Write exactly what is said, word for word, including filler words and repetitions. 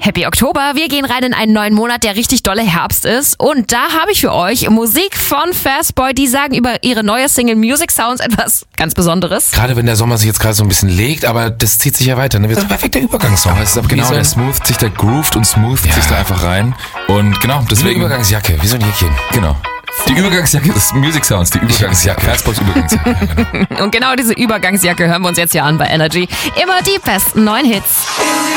Happy Oktober. Wir gehen rein in einen neuen Monat, der richtig dolle Herbst ist. Und da habe ich für euch Musik von Fastboy. Die sagen über ihre neue Single Music Sounds etwas ganz Besonderes. Gerade wenn der Sommer sich jetzt gerade so ein bisschen legt, aber das zieht sich ja weiter. Ne? Das ist ein perfekter Übergangssong. Aber es ist genau, so der smooth sich, der groovt und smooth Ja. sich da einfach rein. Und genau, Wie eine deswegen... Übergangsjacke, wie so ein Jäckchen. Genau. Die Übergangsjacke ist Music Sounds, die Übergangsjacke. Fastboys Übergangsjacke. Ja, genau. Und genau diese Übergangsjacke hören wir uns jetzt hier an bei Energy. Immer die besten neuen Hits.